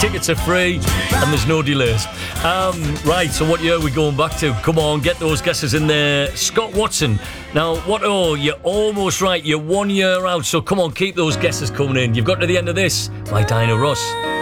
Tickets are free and there's no delays. Right, so what year are we going back to? Come on, get those guesses in there. Scott Watson. Now, you're almost right. You're 1 year out, so come on, keep those guesses coming in. You've got to the end of this by Diana Ross.